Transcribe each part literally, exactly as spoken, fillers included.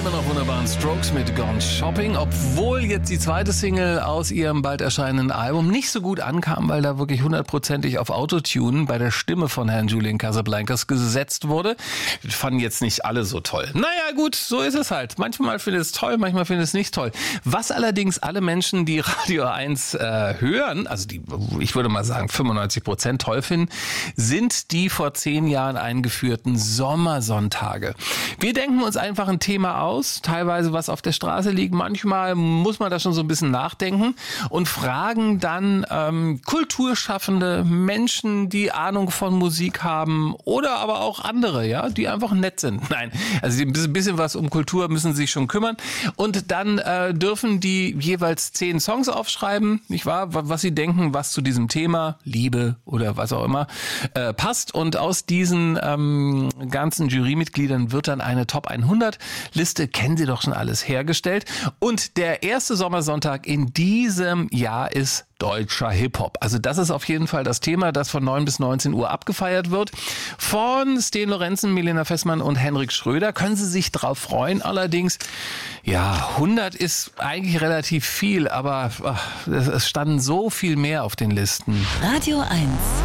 immer noch wunderbaren Strokes mit Gone Shopping, obwohl jetzt die zweite Single aus ihrem bald erscheinenden Album nicht so gut ankam, weil da wirklich hundertprozentig auf Autotune bei der Stimme von Herrn Julian Casablancas gesetzt wurde. Das fanden jetzt nicht alle so toll. Naja gut, so ist es halt. Manchmal findet es toll, manchmal findet es nicht toll. Was allerdings alle Menschen, die Radio eins äh, hören, also die, ich würde mal sagen fünfundneunzig Prozent toll finden, sind die vor zehn Jahren eingeführten Sommersonntage. Wir denken uns einfach ein Thema aus, teilweise was auf der Straße liegt. Manchmal muss man da schon so ein bisschen nachdenken und fragen dann ähm, kulturschaffende Menschen, die Ahnung von Musik haben oder aber auch andere, ja, die einfach nett sind. Nein, also ein bisschen, bisschen was um Kultur müssen sie sich schon kümmern. Und dann äh, dürfen die jeweils zehn Songs aufschreiben, nicht wahr, was sie denken, was zu diesem Thema, Liebe oder was auch immer, äh, passt. Und aus diesen ähm, ganzen Jurymitgliedern wird dann eine Top hundert Liste, kennen Sie doch schon alles, hergestellt. Und der erste Sommersonntag in diesem Jahr ist deutscher Hip-Hop. Also das ist auf jeden Fall das Thema, das von neun bis neunzehn Uhr abgefeiert wird. Von Sten Lorenzen, Milena Fessmann und Henrik Schröder. Können Sie sich drauf freuen. Allerdings, ja, hundert ist eigentlich relativ viel, aber ach, es standen so viel mehr auf den Listen. Radio eins.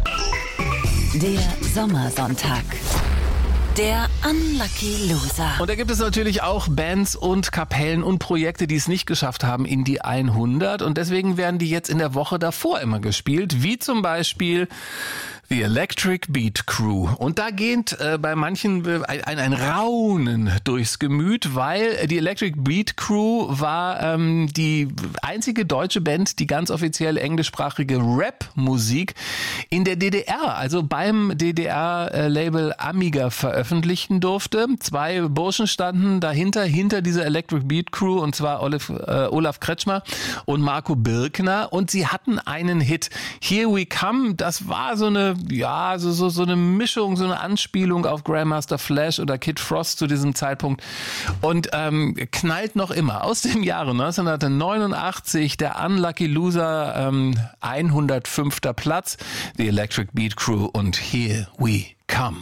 Der Sommersonntag. Der Unlucky Loser. Und da gibt es natürlich auch Bands und Kapellen und Projekte, die es nicht geschafft haben in die hundert. Und deswegen werden die jetzt in der Woche davor immer gespielt. Wie zum Beispiel The Electric Beat Crew. Und da geht äh, bei manchen ein, ein, ein Raunen durchs Gemüt, weil die Electric Beat Crew war ähm, die einzige deutsche Band, die ganz offiziell englischsprachige Rap-Musik in der D D R, also beim D D R-Label Amiga veröffentlichen durfte. Zwei Burschen standen dahinter, hinter dieser Electric Beat Crew, und zwar Olaf, äh, Olaf Kretschmer und Marco Birkner. Und sie hatten einen Hit. Here We Come, das war so eine Ja, so, so, so eine Mischung, so eine Anspielung auf Grandmaster Flash oder Kid Frost zu diesem Zeitpunkt und ähm, knallt noch immer. Aus dem Jahre neunzehnhundertneunundachtzig, der Unlucky Loser, ähm, hundertfünfter Platz, The Electric Beat Crew und Here We Come.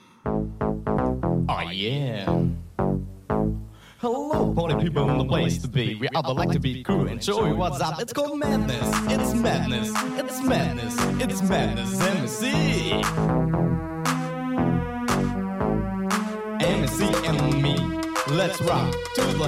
Oh yeah. Hello, party people in the place to be. We are the Like to Beat Crew and show you what's up. It's called madness. It's madness. It's madness. It's madness. M C. M C and me. Let's rock to the